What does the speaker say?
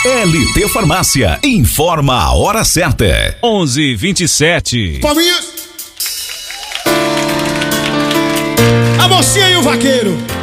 LT Farmácia, informa a hora certa. 11:27. Palminhas. A mocinha e o vaqueiro.